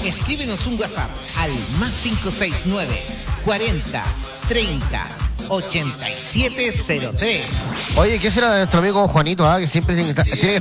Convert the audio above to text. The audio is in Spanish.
escríbenos un WhatsApp al más 569 40 30 8703. Oye, ¿qué será de nuestro amigo Juanito? Que siempre tiene que